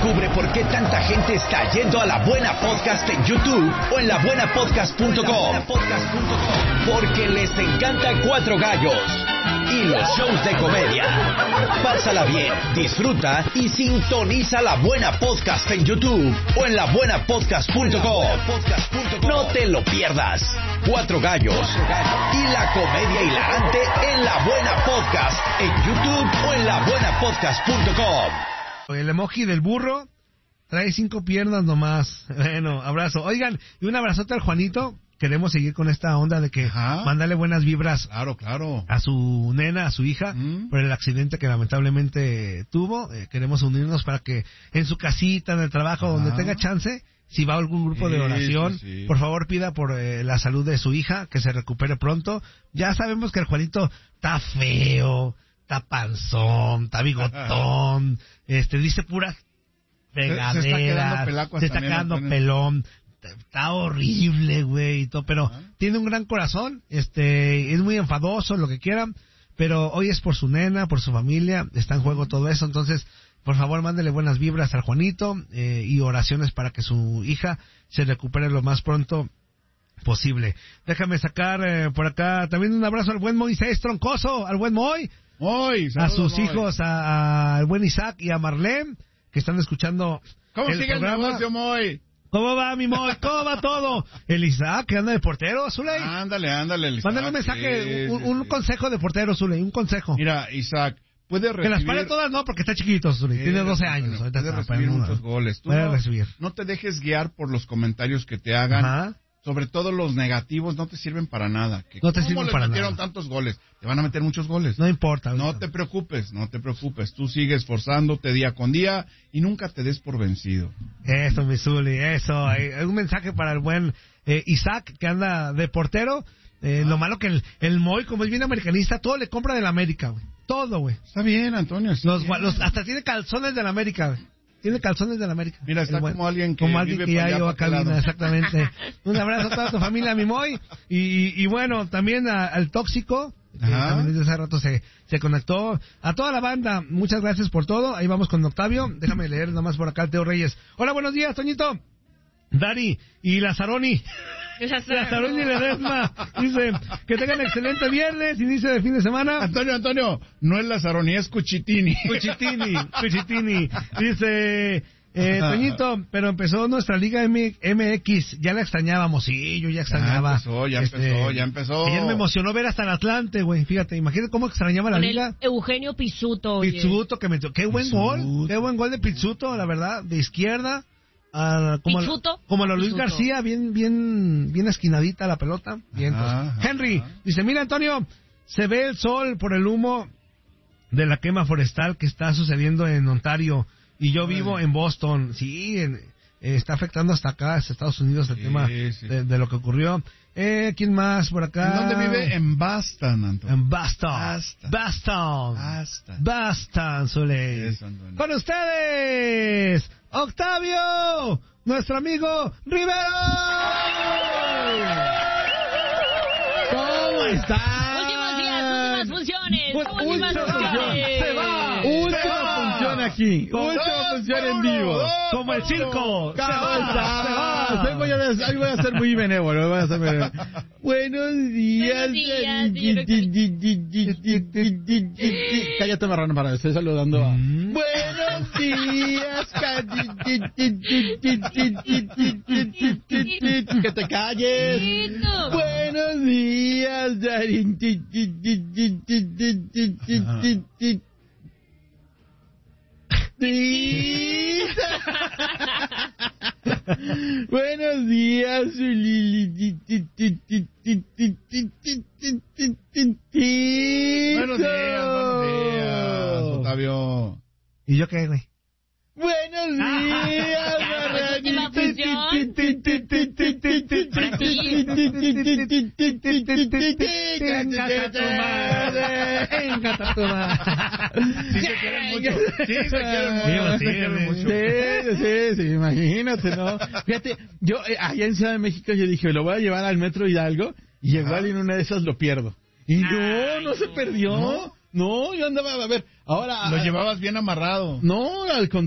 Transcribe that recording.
Descubre por qué tanta gente está yendo a La Buena Podcast en YouTube o en labuenapodcast.com. Porque les encanta Cuatro Gallos y los shows de comedia. Pásala bien, disfruta y sintoniza La Buena Podcast en YouTube o en labuenapodcast.com. No te lo pierdas. Cuatro Gallos y la comedia hilarante en La Buena Podcast en YouTube o en labuenapodcast.com. El emoji del burro trae 5 piernas nomás. Bueno, abrazo. Oigan, y un abrazote al Juanito. Queremos seguir con esta onda de que mándale buenas vibras a su nena, a su hija, por el accidente que lamentablemente tuvo. Queremos unirnos para que en su casita, en el trabajo, donde tenga chance, si va a algún grupo de oración, por favor pida por la salud de su hija, que se recupere pronto. Ya sabemos que el Juanito está feo, está panzón, está bigotón, dice puras regaderas, se está quedando pelón. Está horrible, güey, y todo, pero tiene un gran corazón, es muy enfadoso, lo que quieran, pero hoy es por su nena, por su familia, está en juego todo eso, entonces, por favor, mándele buenas vibras al Juanito, y oraciones para que su hija se recupere lo más pronto posible. Déjame sacar por acá también un abrazo al buen Moisés Troncoso, al buen Moy, a sus hijos, al buen Isaac y a Marlene, que están escuchando. ¿Cómo sigue el negocio, Moy? ¿Cómo va, mi Moy? ¿Cómo va todo? El Isaac, que anda de portero, Zuley. Ándale, Isaac. Mándale un mensaje, un consejo de portero, Zuley, un consejo. Mira, Isaac, puede recibir... Que las pare todas, no, porque está chiquito, Zuley. Tiene 12 años. Puede recibir muchos goles. Tú no te dejes guiar por los comentarios que te hagan. Sobre todo los negativos no te sirven para nada. No te sirven para nada. ¿Cómo les metieron tantos goles? Te van a meter muchos goles. No importa. No te preocupes. Tú sigues esforzándote día con día y nunca te des por vencido. Eso, mi Zuli, eso. Hay un mensaje para el buen Isaac, que anda de portero. Lo malo que el Moy, como es bien americanista, todo le compra del América, güey. Todo, güey. Está bien, Antonio. Hasta tiene calzones del América, güey. Tiene calzones de la América. Mira, está como alguien que ya llegó a cabina, exactamente. Un abrazo a toda tu familia, mi Moy. Y bueno, también al Tóxico, que también desde hace rato se conectó. A toda la banda, muchas gracias por todo. Ahí vamos con Octavio. Déjame leer nomás por acá al Teo Reyes. Hola, buenos días, Toñito. Dari y Lazaroni. Lazaroni Ledesma dice que tengan excelente viernes, inicio de fin de semana. Antonio, no es Lazaroni, es Cuchitini. Dice Toñito, pero empezó nuestra Liga MX, ya la extrañábamos. Sí, yo ya extrañaba. Ya empezó. Ayer me emocionó ver hasta el Atlante, güey. Fíjate, imagínate cómo extrañaba la Liga. Eugenio Pizzuto. Que metió, qué buen gol de Pizzuto, la verdad, de izquierda. Como a Luis García, bien esquinadita la pelota. Bien, Henry dice, mira, Antonio, se ve el sol por el humo de la quema forestal que está sucediendo en Ontario, y yo vivo en Boston. Sí, está afectando hasta acá, hasta Estados Unidos, el tema de lo que ocurrió. ¿Quién más por acá? ¿En dónde vive? En Boston, Antonio. En Boston, Soleil. Con ustedes, Octavio, nuestro amigo Rivero. ¿Cómo está? Últimos días, últimas funciones. Se va. Última función aquí. Última función en vivo. Como el circo. Se va. Ahí voy a ser muy benévolo. Buenos días. Cállate, marrano, para estoy saludando a... Buenos días. Que te calles. Buenos días, Darín. Buenos días, Lili. Buenos días, Octavio. ¿Y yo qué, güey? Buenos días, Sí, imagínate, ¿no? Fíjate, yo allá en Ciudad de México yo dije, lo voy a llevar al Metro Hidalgo y igual en una de esas lo pierdo. Y no se perdió. No, yo andaba, a ver, ahora... Lo llevabas bien amarrado. No, al contrario.